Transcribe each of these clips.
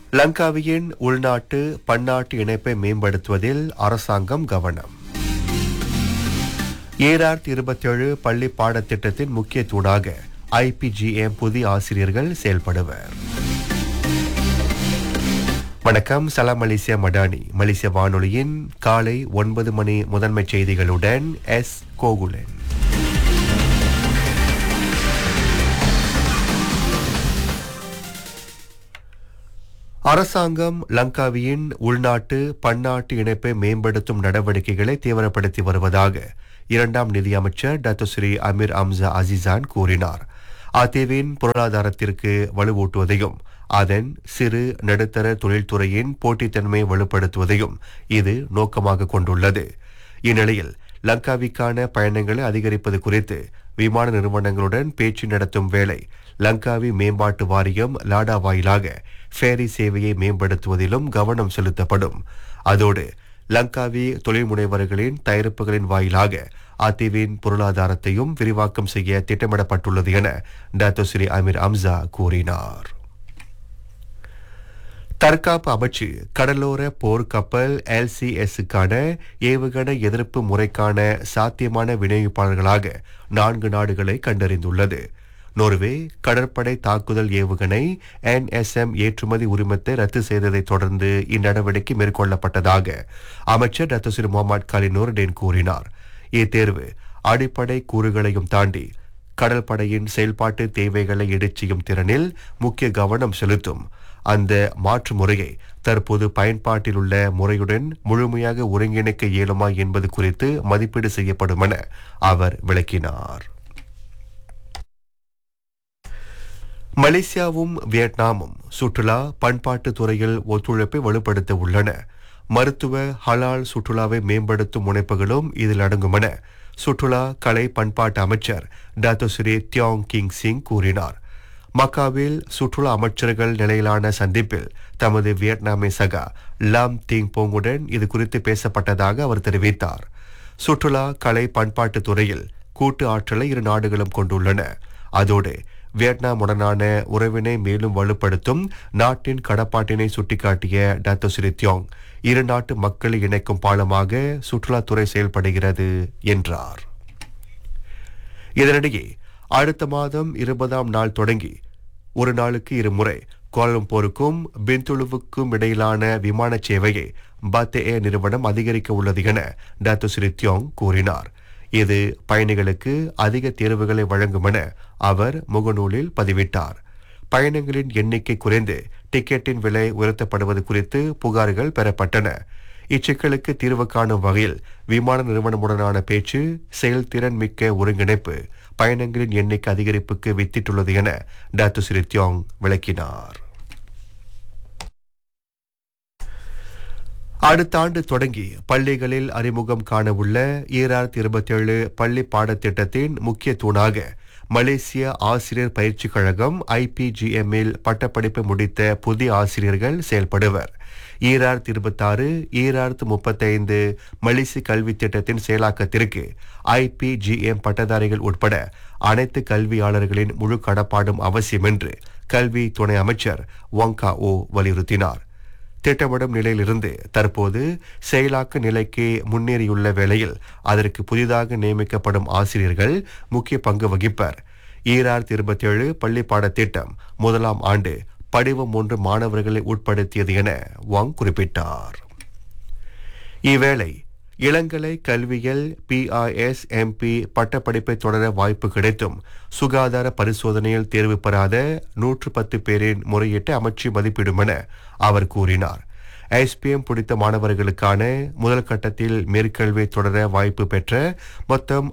லங்காவியின் உள்நாட்டு பன்னாட்டு இணைப்பை மேம்படுத்துவதில் அரசாங்கம் கவனம். 2027 பள்ளி பாடத்திட்டத்தின் முக்கிய தூணாக IPGM புதிய ஆசிரியர்கள் செயல்படுவர். வணக்கம், சலாம் மலேசியா மடானி. மலேசிய வானொலியின் காலை 9 மணி முதன்மை செய்திகளுடன் எஸ் கோகுலன். அரசாங்கம் லங்காவியின் உள்நாட்டு பன்னாட்டு இணைப்பை மேம்படுத்தும் நடவடிக்கைகளை தீவிரப்படுத்தி வருவதாக இரண்டாம் நிதியமைச்சர் டாக்டர் ஸ்ரீ அமீர் அம்சா அசிசான் கூறினார். அதேவின் பொருளாதாரத்திற்கு வலுவூட்டுவதையும் அதன் சிறு நடுத்தர தொழில்துறையின் போட்டித்தன்மையை வலுப்படுத்துவதையும் இது நோக்கமாக கொண்டுள்ளது. இந்நிலையில் லங்காவிற்கான பயணங்களை அதிகரிப்பது குறித்து விமான நிறுவனங்களுடன் பேச்சு நடத்தும் வேளை லங்காவி மேம்பாட்டு வாரியம் லாடா வாயிலாக ஃபேரி சேவையை மேம்படுத்துவதிலும் கவனம் செலுத்தப்படும். அதோடு லங்காவி தொழில் முனைவர்களின் தயாரிப்புகளின் வாயிலாக அதீவின் பொருளாதாரத்தையும் விரிவாக்கம் செய்ய திட்டமிடப்பட்டுள்ளது என டாக்டர் ஸ்ரீ அமீர் அம்சா கூறினார். தற்காப்பு அமைச்சு கடலோர போர்க்கப்பல் LCS-க்கான ஏவுகணை எதிர்ப்பு முறைக்கான சாத்தியமான விநியோகிப்பாளர்களாக 4 நாடுகளை கண்டறிந்துள்ளது. நோர்வே கடற்படை தாக்குதல் ஏவுகணை NSM ஏற்றுமதி உரிமத்தை ரத்து செய்ததைத் தொடர்ந்து இந்நடவடிக்கை மேற்கொள்ளப்பட்டதாக அமைச்சர் டாக்டர் ஸ்ரீ முகமது காலின் நூர்டேன் கூறினார். இத்தேர்வு அடிப்படை கூறுகளையும் தாண்டி கடற்படையின் செயல்பாட்டு தேவைகளை இடைச்செய்யும் திறனில் முக்கிய கவனம் செலுத்தும். அந்த மாற்று முறையை தற்போது பயன்பாட்டில் உள்ள முறையுடன் முழுமையாக ஒருங்கிணைக்க இயலுமா என்பது குறித்து மதிப்பீடு செய்யப்படும் என அவர் விளக்கினார். மலேசியாவும் வியட்நாமும் சுற்றுலா பண்பாட்டு துறையில் ஒத்துழைப்பை வலுப்படுத்த உள்ளன. மருத்துவ ஹலால் சுற்றுலாவை மேம்படுத்தும் முனைப்புகளும் இதில் அடங்கும் என சுற்றுலா கலை பண்பாட்டு அமைச்சர் டாக்டர் ஸ்ரீ தியோங் கிங் சிங் கூறினார். மக்காவில் சுற்றுலா அமைச்சர்கள் நிலையிலான சந்திப்பில் தமது வியட்நாமை சகா லாம் திங் போங்குடன் இது குறித்து பேசப்பட்டதாக அவர் தெரிவித்தார். சுற்றுலா கலை பண்பாட்டு துறையில் கூட்டு ஆற்றலை இரு நாடுகளும் கொண்டுள்ளன. அதோடு வியட்நாமுடனான உறவினை மேலும் வலுப்படுத்தும் நாட்டின் கடப்பாட்டினை சுட்டிக்காட்டிய டாக்டர் ஸ்ரீ தியோங் இரு நாட்டு மக்களை இணைக்கும் பாலமாக சுற்றுலாத்துறை செயல்படுகிறது என்றார். இதனிடையே அடுத்த மாதம் 20ஆம் நாள் தொடங்கி ஒரு நாளுக்கு 2 முறை கோலம்பூருக்கும் பிந்துலுவுக்கும் இடையிலான விமான சேவையை பாத்தே நிறுவனம் அதிகரிக்க உள்ளது என டாக்டர் ஸ்ரீ தியோங் கூறினார். இது பயணிகளுக்கு அதிக தேர்வுகளை வழங்கும் என அவர் முகநூலில் பதிவிட்டார். பயணங்களின் எண்ணிக்கை குறைந்து டிக்கெட்டின் விலை உயர்த்தப்படுவது குறித்து புகார்கள் பெறப்பட்டன. இச்சிக்கலுக்கு தீர்வு காணும் வகையில் விமான நிறுவனமுடனான பேச்சு செயல்திறன் மிக்க ஒருங்கிணைப்பு பயணங்களின் எண்ணிக்கை அதிகரிப்புக்கு வித்திட்டுள்ளது என டாக்டர் ஸ்ரீ தியோங் விளக்கினார். அடுத்த ஆண்டு தொடங்கி பள்ளிகளில் அறிமுகம் காணவுள்ள 2027 பள்ளி பாடத்திட்டத்தின் முக்கிய தூணாக மலேசிய ஆசிரியர் பயிற்சி கழகம் IPGM-இல் பட்டப்படிப்பு முடித்த புதிய ஆசிரியர்கள் செயல்படுவர். 2026-2035 மலேசிய கல்வி திட்டத்தின் செயலாக்கத்திற்கு IPGM பட்டதாரிகள் உட்பட அனைத்து கல்வியாளர்களின் முழு கடப்பாடும் அவசியம் என்று கல்வி துணை அமைச்சர் வாங்கா ஓ வலியுறுத்தினார். திட்டமிடும் நிலையிலிருந்து தற்போது செயலாக்க நிலைக்கு முன்னேறியுள்ள வேளையில் அதற்கு புதிதாக நியமிக்கப்படும் ஆசிரியர்கள் முக்கிய பங்கு வகிப்பர். 2027 பள்ளி பாடத்திட்டம் 1ஆம் ஆண்டு படிவம் 1 மாணவர்களை உட்படுத்தியது என வாங் குறிப்பிட்டார். இவ்வேளை இளங்கலை கல்வியில் PISMP பட்டப்படிப்பை தொடர வாய்ப்பு கிடைத்தும் சுகாதார பரிசோதனையில் தேர்வு பெறாத 110 பேரின் முறையீட்டை அமைச்சு மதிப்பிடும் என அவர் கூறினார். SPM பிடித்த மாணவர்களுக்கான முதல் கட்டத்தில் மேற்கல்வி தொடர வாய்ப்பு பெற்ற மொத்தம்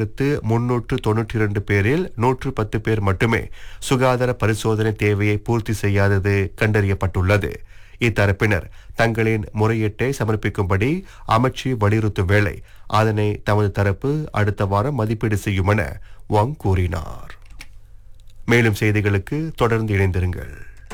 6392 பேரில் 110 பேர் மட்டுமே சுகாதார பரிசோதனை தேவையை பூர்த்தி செய்யாதது கண்டறியப்பட்டுள்ளது. இத்தரப்பினர் தங்களின் முறையீட்டை சமர்ப்பிக்கும்படி அமைச்சு வலியுறுத்தும் வேளை அதனை தமது தரப்பு அடுத்த வாரம் மதிப்பீடு செய்யும் என வாங் கூறினார். மேலும் செய்திகளுக்கு தொடர்ந்து இணைந்திருங்கள்.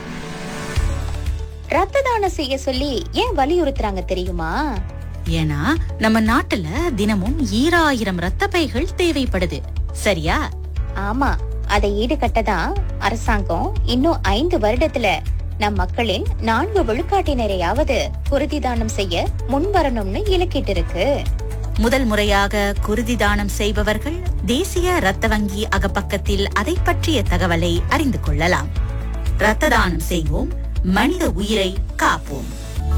ரத்த தானம் செய்ய சொல்லி ஏன் வலியுறுத்துறாங்க தெரியுமா? ஏன்னா நம்ம நாட்டுல தினமும் 1000 ரத்த பைகள் தேவைப்படுது. சரியா? ஆமா, அதை ஈடுகட்டதான் அரசாங்கம் இன்னும் 5 வருடத்துல நம் மக்களின் 4 விழுக்காட்டினரையாவது குருதி தானம் செய்ய முன்வரணும்னு இலக்கிட்டு இருக்கு. முதல் முறையாக குருதி தானம் செய்பவர்கள் தேசிய இரத்த வங்கி அகப்பக்கத்தில் அதை பற்றிய தகவலை அறிந்து கொள்ளலாம். இரத்த தானம் செய்வோம், மனித உயிரை காப்போம்.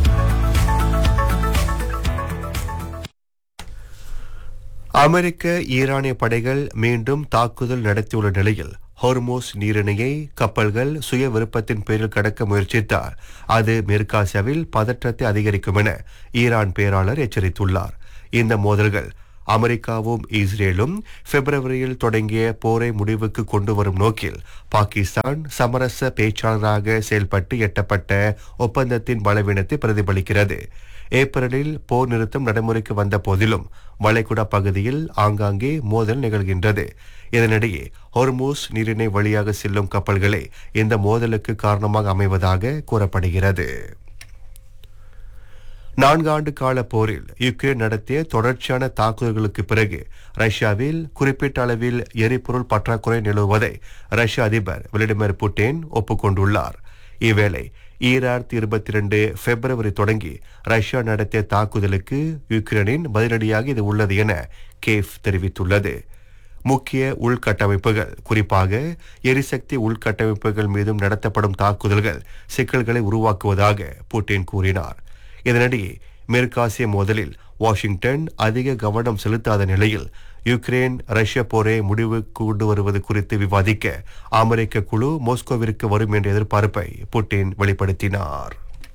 அமெரிக்க ஈரானிய படைகள் மீண்டும் தாக்குதல் நடத்தியுள்ள நிலையில் ஹோர்மோஸ் நீரிணையை கப்பல்கள் சுய விருப்பத்தின் பேரில் கடக்க முயற்சித்தால் அது மேற்காசியாவில் பதற்றத்தை அதிகரிக்கும் என ஈரான் பேராளர் எச்சரித்துள்ளார். இந்த மோதல்கள் அமெரிக்காவும் இஸ்ரேலும் பிப்ரவரியில் தொடங்கிய போரை முடிவுக்கு கொண்டு வரும் நோக்கில் பாகிஸ்தான் சமரச பேச்சாளராக செயல்பட்டு எட்டப்பட்ட ஒப்பந்தத்தின் பலவீனத்தை பிரதிபலிக்கிறது. ஏப்ரலில் போர் நிறுத்தம் நடைமுறைக்கு வந்த போதிலும் வளைகுடா பகுதியில் ஆங்காங்கே மோதல் நிகழ்கின்றது. இதனிடையே ஹோர்மூஸ் நீரிணை வழியாக செல்லும் கப்பல்களே இந்த மோதலுக்கு காரணமாக அமைவதாக கூறப்படுகிறது. 4 ஆண்டு கால போரில் யுக்ரைன் நடத்திய தொடர்ச்சியான தாக்குதல்களுக்கு பிறகு ரஷ்யாவில் குறிப்பிட்ட அளவில் எரிபொருள் பற்றாக்குறை நிலவுவதை ரஷ்ய அதிபர் விளாடிமிர் புட்டின் ஒப்புக்கொண்டுள்ளார். இவ்வேளை 2022 பிப்ரவரி தொடங்கி ரஷ்யா நடத்திய தாக்குதலுக்கு யுக்ரைனின் பதிலடியாக இது உள்ளது என கேவ் தெரிவித்துள்ளது. முக்கிய உள்கட்டமைப்புகள், குறிப்பாக எரிசக்தி உள்கட்டமைப்புகள் மீதும் நடத்தப்படும் தாக்குதல்கள் சிக்கல்களை உருவாக்குவதாக புட்டின் கூறினார். இதனிடையே மேற்காசிய மோதலில் வாஷிங்டன் அதிக கவனம் செலுத்தாத நிலையில் யுக்ரைன் ரஷ்ய போரை முடிவுக்கு கொண்டு வருவது குறித்து விவாதிக்க அமெரிக்க குழு மாஸ்கோவிற்கு வரும் என்ற எதிர்பார்ப்பை புட்டின் வெளிப்படுத்தினார்.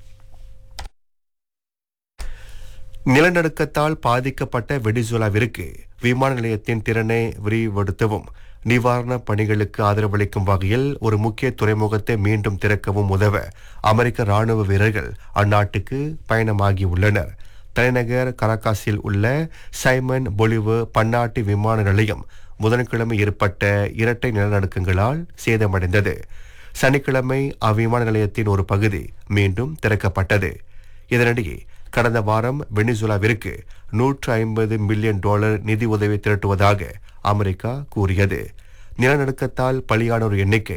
நிலநடுக்கத்தால் பாதிக்கப்பட்ட வெனிசுலாவிற்கு விமான நிலையத்தின் திறனை விரிவுபடுத்தவும் நிவாரணப் பணிகளுக்கு ஆதரவளிக்கும் வகையில் ஒரு முக்கிய துறைமுகத்தை மீண்டும் திறக்கவும் உதவ அமெரிக்க ராணுவ வீரர்கள் அந்நாட்டுக்கு பயணமாகியுள்ளனர். தலைநகர் கராகாஸில் உள்ள சைமன் பொலிவர் பன்னாட்டு விமான நிலையம் புதன்கிழமை ஏற்பட்ட இரட்டை நிலநடுக்கங்களால் சேதமடைந்தது. சனிக்கிழமை அவ்விமான நிலையத்தின் ஒரு பகுதி மீண்டும் திறக்கப்பட்டது. இதனிடையே கடந்த வாரம் வெனிசுலாவிற்கு $150 மில்லியன் நிதி உதவி திரட்டுவதாக அமெரிக்கா கூறியது. நிலநடுக்கத்தால் பலியானோர் எண்ணிக்கை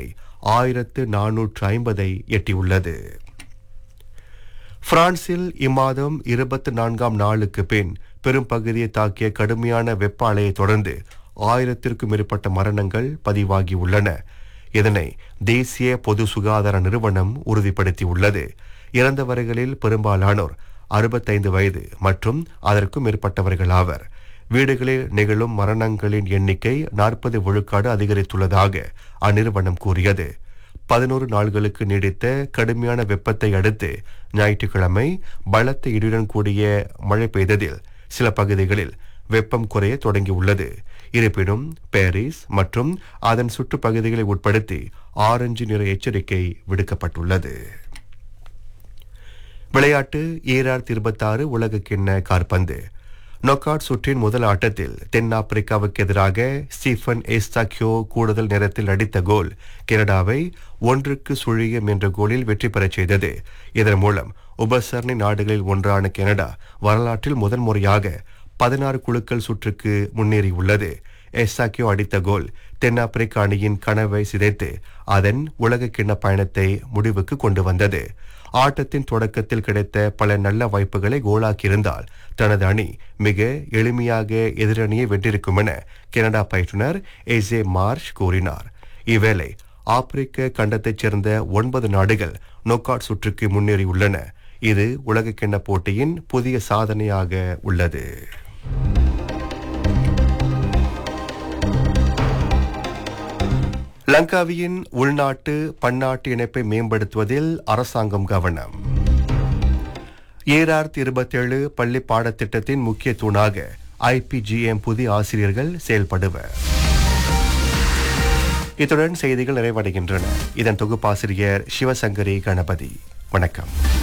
1450 எட்டியுள்ளது. பிரான்சில் இம்மாதம் 24ஆம் நாளுக்கு பின் பெரும் பகுதியை தாக்கிய கடுமையான வெப்ப அலையை தொடர்ந்து 1000க்கும் மேற்பட்ட மரணங்கள் பதிவாகியுள்ளன. இதனை தேசிய பொது சுகாதார நிறுவனம் உறுதிப்படுத்தியுள்ளது. இறந்தவர்களில் பெரும்பாலானோர் 65 வயது மற்றும் அதற்கும் மேற்பட்டவர்கள் ஆவர். வீடுகளில் நிகழும் மரணங்களின் எண்ணிக்கை 40 விழுக்காடு அதிகரித்துள்ளதாக அந்நிறுவனம் கூறியது. 11 நாள்களுக்கு நீடித்த கடுமையான வெப்பத்தை அடுத்து ஞாயிற்றுக்கிழமை பலத்த இடியுடன் கூடிய மழை பெய்ததில் சில பகுதிகளில் வெப்பம் குறைய தொடங்கியுள்ளது. இருப்பினும் பாரிஸ் மற்றும் அதன் சுற்றுப்பகுதிகளை உட்படுத்தி ஆரஞ்சு நிற எச்சரிக்கை விடுக்கப்பட்டுள்ளது. விளையாட்டு 2026 உலகக்கிண்ண காற்பந்து நாக் அவுட் சுற்றின் முதல் ஆட்டத்தில் தென்னாப்பிரிக்காவுக்கு எதிராக ஸ்டீஃபன் எஸ்டாக்கியோ கூடுதல் நேரத்தில் அடித்த கோல் கனடாவை 1-0 என்ற கோலில் வெற்றி பெறச் செய்தது. இதன் மூலம் உபசரணை நாடுகளில் ஒன்றான கனடா வரலாற்றில் முதன்முறையாக 16 குழுக்கள் சுற்றுக்கு முன்னேறியுள்ளது. எஸ்டாக்கியோ அடித்த கோல் தென்னாப்பிரிக்க அணியின் கனவை சிதைத்து அதன் உலக கிண்ண பயணத்தை முடிவுக்கு கொண்டு வந்தது. ஆட்டத்தின் தொடக்கத்தில் கிடைத்த பல நல்ல வாய்ப்புகளை கோலாக்கியிருந்தால் தனது அணி மிக எளிமையாக எதிரணியை வென்றிருக்கும் என கனடா பயிற்றுனர் ஏசே மார்ஷ் கூறினார். இவ்வேளை ஆப்பிரிக்க கண்டத்தைச் சேர்ந்த 9 நாடுகள் நாக் அவுட் சுற்றுக்கு முன்னேறியுள்ளன. இது உலக கிண்ண போட்டியின் புதிய சாதனையாக உள்ளது. லங்காவியின் உள்நாட்டு பன்னாட்டு இணைப்பை மேம்படுத்துவதில் அரசாங்கம் கவனம். 2027 பள்ளி பாடத்திட்டத்தின் முக்கிய தூணாக IPGM புதிய ஆசிரியர்கள் செயல்படுவர். இத்துடன் செய்திகள் நிறைவடைகின்றன. இதன் தொகுப்பாசிரியர் சிவசங்கரி கணபதி. வணக்கம்.